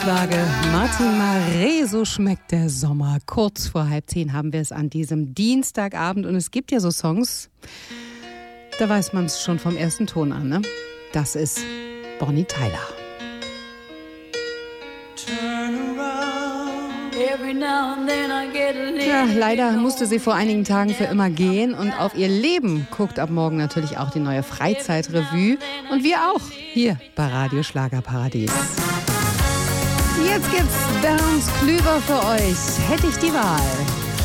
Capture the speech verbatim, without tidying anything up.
Lage Martin Mare, so schmeckt der Sommer. Kurz vor halb zehn haben wir es an diesem Dienstagabend und es gibt ja so Songs, da weiß man es schon vom ersten Ton an, ne? Das ist Bonnie Tyler. Ja, leider musste sie vor einigen Tagen für immer gehen und auf ihr Leben guckt ab morgen natürlich auch die neue Freizeitrevue und wir auch hier bei Radio Schlagerparadies. Jetzt gibt's Berns Klüver für euch. Hätte ich die Wahl.